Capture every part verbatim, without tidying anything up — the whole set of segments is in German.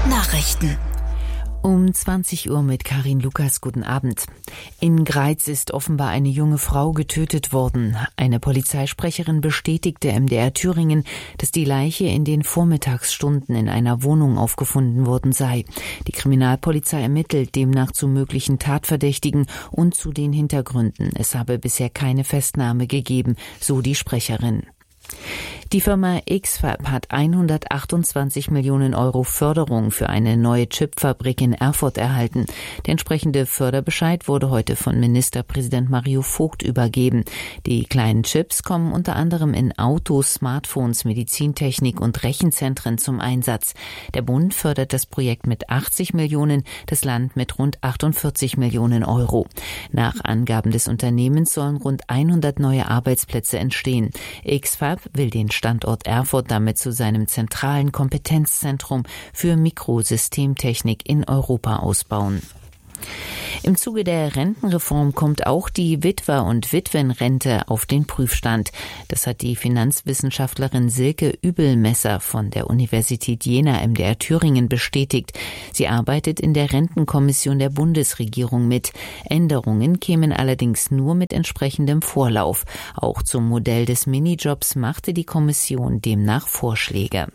Nachrichten. Um zwanzig Uhr mit Karin Lukas. Guten Abend. In Greiz ist offenbar eine junge Frau getötet worden. Eine Polizeisprecherin bestätigte M D R Thüringen, dass die Leiche in den Vormittagsstunden in einer Wohnung aufgefunden worden sei. Die Kriminalpolizei ermittelt demnach zu möglichen Tatverdächtigen und zu den Hintergründen. Es habe bisher keine Festnahme gegeben, so die Sprecherin. Die Firma X-Fab hat hundertachtundzwanzig Millionen Euro Förderung für eine neue Chipfabrik in Erfurt erhalten. Der entsprechende Förderbescheid wurde heute von Ministerpräsident Mario Vogt übergeben. Die kleinen Chips kommen unter anderem in Autos, Smartphones, Medizintechnik und Rechenzentren zum Einsatz. Der Bund fördert das Projekt mit achtzig Millionen, das Land mit rund achtundvierzig Millionen Euro. Nach Angaben des Unternehmens sollen rund hundert neue Arbeitsplätze entstehen. X-Fab will den Standort Erfurt damit zu seinem zentralen Kompetenzzentrum für Mikrosystemtechnik in Europa ausbauen. Im Zuge der Rentenreform kommt auch die Witwer- und Witwenrente auf den Prüfstand. Das hat die Finanzwissenschaftlerin Silke Übelmesser von der Universität Jena M D R Thüringen bestätigt. Sie arbeitet in der Rentenkommission der Bundesregierung mit. Änderungen kämen allerdings nur mit entsprechendem Vorlauf. Auch zum Modell des Minijobs machte die Kommission demnach Vorschläge.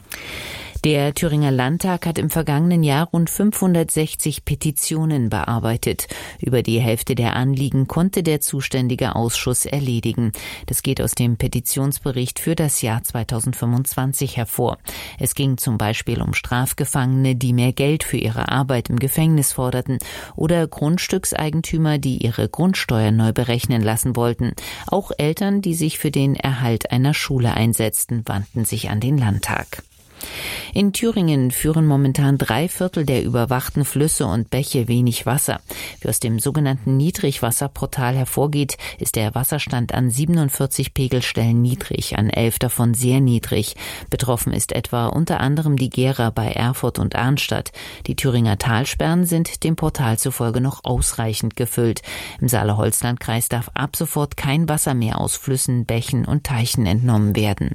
Der Thüringer Landtag hat im vergangenen Jahr rund fünfhundertsechzig Petitionen bearbeitet. Über die Hälfte der Anliegen konnte der zuständige Ausschuss erledigen. Das geht aus dem Petitionsbericht für das Jahr zweitausendfünfundzwanzig hervor. Es ging zum Beispiel um Strafgefangene, die mehr Geld für ihre Arbeit im Gefängnis forderten, oder Grundstückseigentümer, die ihre Grundsteuer neu berechnen lassen wollten. Auch Eltern, die sich für den Erhalt einer Schule einsetzten, wandten sich an den Landtag. In Thüringen führen momentan drei Viertel der überwachten Flüsse und Bäche wenig Wasser. Wie aus dem sogenannten Niedrigwasserportal hervorgeht, ist der Wasserstand an siebenundvierzig Pegelstellen niedrig, an elf davon sehr niedrig. Betroffen ist etwa unter anderem die Gera bei Erfurt und Arnstadt. Die Thüringer Talsperren sind dem Portal zufolge noch ausreichend gefüllt. Im Saale-Holzland-Kreis darf ab sofort kein Wasser mehr aus Flüssen, Bächen und Teichen entnommen werden.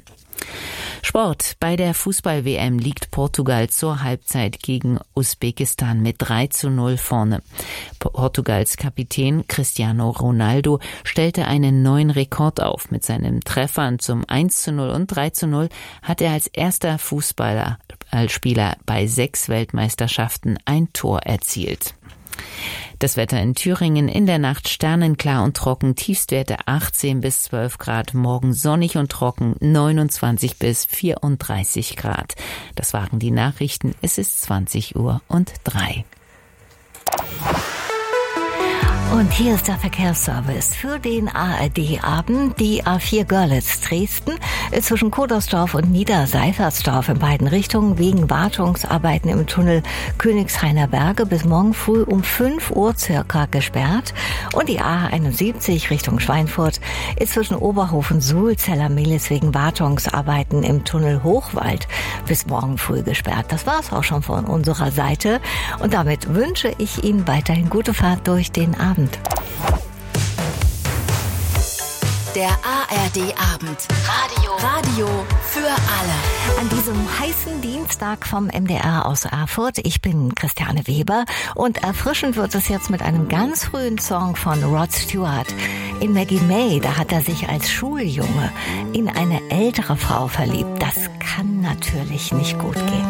Sport. Bei der Fußball-W M liegt Portugal zur Halbzeit gegen Usbekistan mit drei zu null vorne. Portugals Kapitän Cristiano Ronaldo stellte einen neuen Rekord auf. Mit seinen Treffern zum eins zu null und drei zu null hat er als erster Fußballer als Spieler bei sechs Weltmeisterschaften ein Tor erzielt. Das Wetter in Thüringen: in der Nacht sternenklar und trocken, Tiefstwerte achtzehn bis zwölf Grad, morgen sonnig und trocken, neunundzwanzig bis vierunddreißig Grad. Das waren die Nachrichten, es ist zwanzig Uhr und drei. Und hier ist der Verkehrsservice für den A R D-Abend. Die A vier Görlitz-Dresden ist zwischen Kodersdorf und Niederseifersdorf in beiden Richtungen wegen Wartungsarbeiten im Tunnel Königshainer Berge bis morgen früh um fünf Uhr circa gesperrt. Und die A einundsiebzig Richtung Schweinfurt ist zwischen Oberhofen-Suhl, Zellermehlis wegen Wartungsarbeiten im Tunnel Hochwald bis morgen früh gesperrt. Das war's auch schon von unserer Seite. Und damit wünsche ich Ihnen weiterhin gute Fahrt durch den Abend. Der A R D-Abend. Radio. Radio für alle. An diesem heißen Dienstag vom M D R aus Erfurt. Ich bin Christiane Weber und erfrischend wird es jetzt mit einem ganz frühen Song von Rod Stewart. In Maggie May, da hat er sich als Schuljunge in eine ältere Frau verliebt. Das kann natürlich nicht gut gehen.